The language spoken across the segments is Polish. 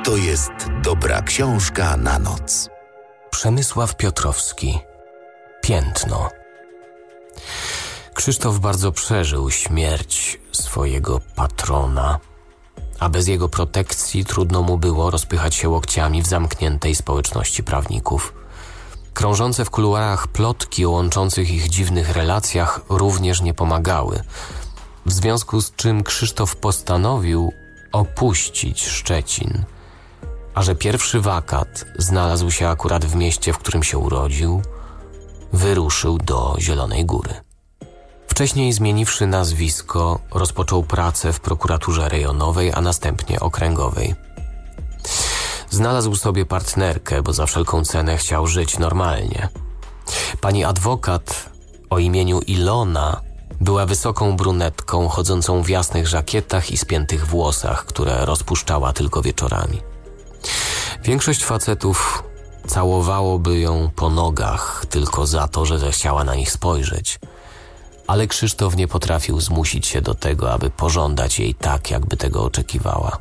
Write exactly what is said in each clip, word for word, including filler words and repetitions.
To jest dobra książka na noc. Przemysław Piotrowski. Piętno. Krzysztof bardzo przeżył śmierć swojego patrona, a bez jego protekcji trudno mu było rozpychać się łokciami w zamkniętej społeczności prawników. Krążące w kuluarach plotki o łączących ich dziwnych relacjach również nie pomagały, w związku z czym Krzysztof postanowił opuścić Szczecin. A że pierwszy wakat znalazł się akurat w mieście, w którym się urodził, wyruszył do Zielonej Góry. Wcześniej zmieniwszy nazwisko, rozpoczął pracę w prokuraturze rejonowej, a następnie okręgowej. Znalazł sobie partnerkę, bo za wszelką cenę chciał żyć normalnie. Pani adwokat o imieniu Ilona była wysoką brunetką, chodzącą w jasnych żakietach i spiętych włosach, które rozpuszczała tylko wieczorami. Większość facetów całowałoby ją po nogach tylko za to, że zechciała na nich spojrzeć. Ale Krzysztof nie potrafił zmusić się do tego, aby pożądać jej tak, jakby tego oczekiwała.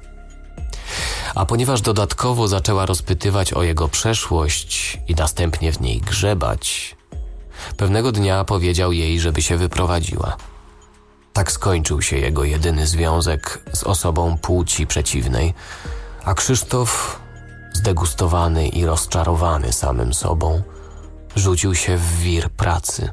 A ponieważ dodatkowo zaczęła rozpytywać o jego przeszłość i następnie w niej grzebać, pewnego dnia powiedział jej, żeby się wyprowadziła. Tak skończył się jego jedyny związek z osobą płci przeciwnej, a Krzysztof, zdegustowany i rozczarowany samym sobą, rzucił się w wir pracy.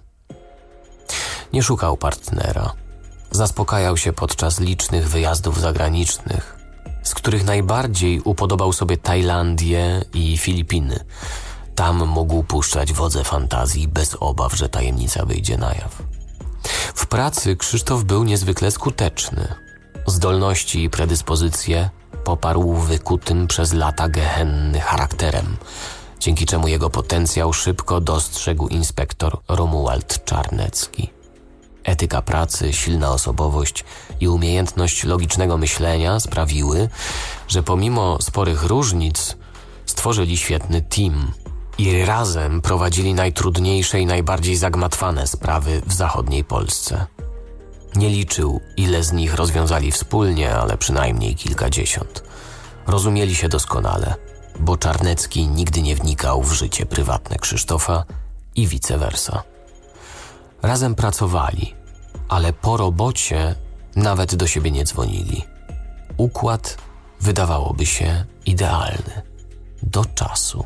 Nie szukał partnera. Zaspokajał się podczas licznych wyjazdów zagranicznych, z których najbardziej upodobał sobie Tajlandię i Filipiny. Tam mógł puszczać wodze fantazji bez obaw, że tajemnica wyjdzie na jaw. W pracy Krzysztof był niezwykle skuteczny. Zdolności i predyspozycje poparł wykutym przez lata gehenny charakterem, dzięki czemu jego potencjał szybko dostrzegł inspektor Romuald Czarnecki. Etyka pracy, silna osobowość i umiejętność logicznego myślenia sprawiły, że pomimo sporych różnic stworzyli świetny team i razem prowadzili najtrudniejsze i najbardziej zagmatwane sprawy w zachodniej Polsce. Nie liczył, ile z nich rozwiązali wspólnie, ale przynajmniej kilkadziesiąt. Rozumieli się doskonale, bo Czarnecki nigdy nie wnikał w życie prywatne Krzysztofa i vice versa. Razem pracowali, ale po robocie nawet do siebie nie dzwonili. Układ wydawałoby się idealny. Do czasu.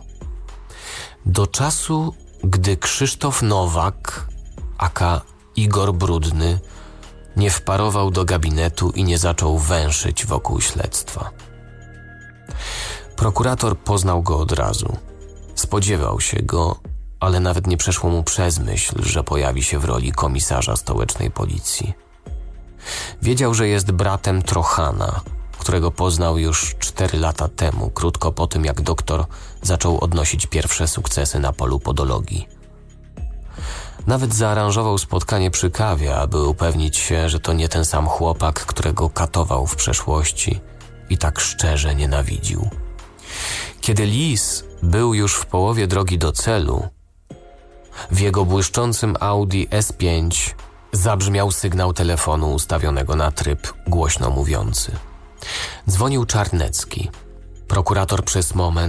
Do czasu, gdy Krzysztof Nowak, aka Igor Brudny, nie wparował do gabinetu i nie zaczął węszyć wokół śledztwa. Prokurator poznał go od razu. Spodziewał się go, ale nawet nie przeszło mu przez myśl, że pojawi się w roli komisarza stołecznej policji. Wiedział, że jest bratem Trochana, którego poznał już cztery lata temu, krótko po tym, jak doktor zaczął odnosić pierwsze sukcesy na polu podologii. Nawet zaaranżował spotkanie przy kawie, aby upewnić się, że to nie ten sam chłopak, którego katował w przeszłości i tak szczerze nienawidził. Kiedy Lis był już w połowie drogi do celu, w jego błyszczącym Audi S pięć zabrzmiał sygnał telefonu ustawionego na tryb głośno mówiący. Dzwonił Czarnecki. Prokurator przez moment